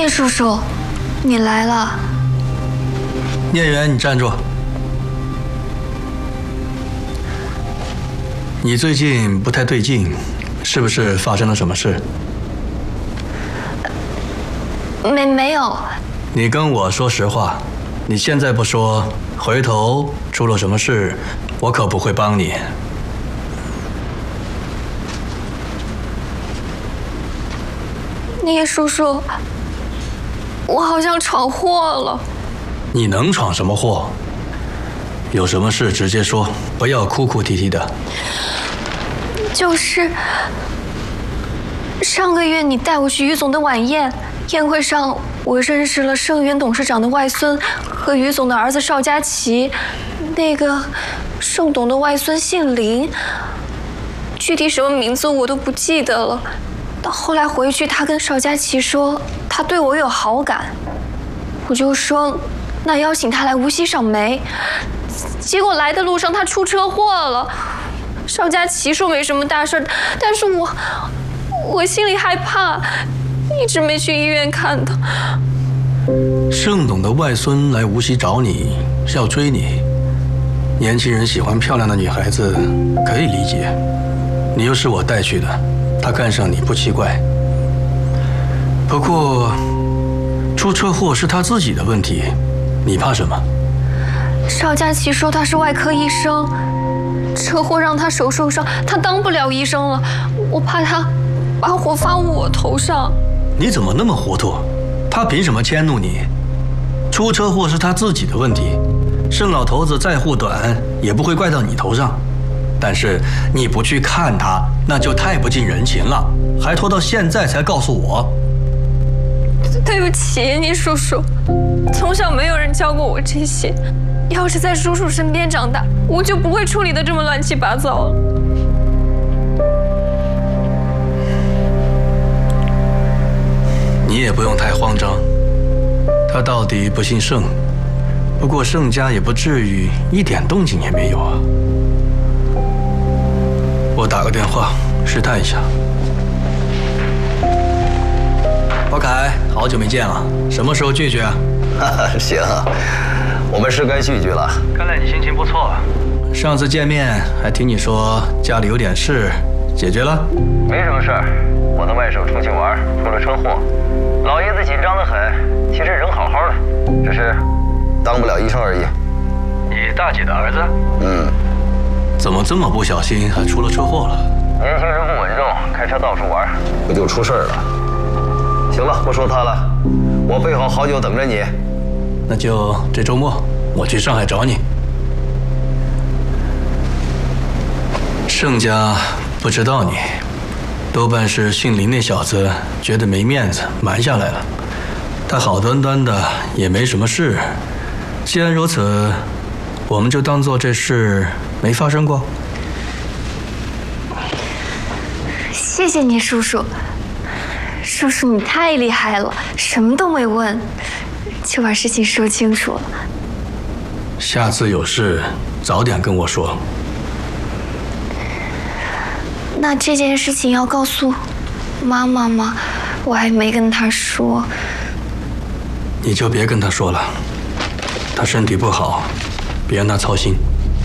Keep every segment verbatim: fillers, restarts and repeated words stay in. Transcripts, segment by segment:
聂叔叔，你来了。 聂远，你站住！你最近不太对劲，是不是发生了什么事？ 没没有。 你跟我说实话，你现在不说，回头出了什么事，我可不会帮你。 聂叔叔，我好像闯祸了。 你能闯什么祸？有什么事直接说，不要哭哭啼啼的。 就是上个月你带我去于总的晚宴，宴会上我认识了盛源董事长的外孙和于总的儿子邵佳琪。那个盛董的外孙姓林，具体什么名字我都不记得了。到后来回去，他跟邵佳琪说他对我有好感，我就说那邀请他来无锡赏梅。结果来的路上他出车祸了。邵佳琪说没什么大事，但是我我心里害怕，一直没去医院看他。 盛董的外孙来无锡找你，是要追你。年轻人喜欢漂亮的女孩子，可以理解。你又是我带去的，他看上你不奇怪。不过，出车祸是他自己的问题，你怕什么？ 邵佳琪说他是外科医生，车祸让他手受伤，他当不了医生了。我怕他把火发我头上。 你怎么那么糊涂？他凭什么迁怒你？出车祸是他自己的问题，盛老头子再护短也不会怪到你头上。但是你不去看他，那就太不近人情了，还拖到现在才告诉我。 对不起，聂叔叔，从小没有人教过我这些。要是在叔叔身边长大，我就不会处理得这么乱七八糟了。 你也不用太慌张，他到底不姓盛，不过盛家也不至于一点动静也没有啊。我打个电话试探一下。包凯，好久没见了，什么时候聚聚啊？ 行，我们是该聚聚了。 看来你心情不错。上次见面还听你说家里有点事，解决了？ 没什么事儿，我的外甥出去玩，出了车祸，老爷子紧张得很。其实人好好的，只是当不了医生而已。 你大姐的儿子？ 嗯。 怎么这么不小心，还出了车祸了？ 年轻人不稳重，开车到处玩，不就出事儿了？行了，不说他了，我备好好酒等着你。 那就这周末我去上海找你。盛家不知道你，多半是姓林那小子觉得没面子，瞒下来了。他好端端的也没什么事。既然如此，我们就当做这事没发生过。 谢谢你，叔叔。叔叔，你太厉害了，什么都没问，就把事情说清楚了。 下次有事早点跟我说。 那这件事情要告诉妈妈吗？我还没跟她说。 你就别跟她说了，她身体不好，别让她操心。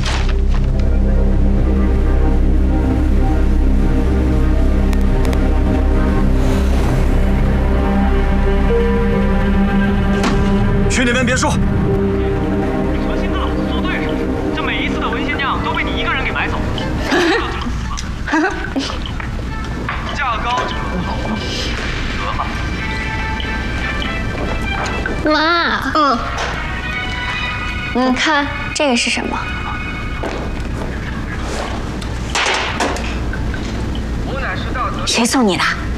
去那边别墅。 核心的老子做对手，这每一次的文仙酿都被你一个人给买走了。价高者得，得吧。 妈，嗯，你看这个是什么？ 我乃是大泽。 谁送你的？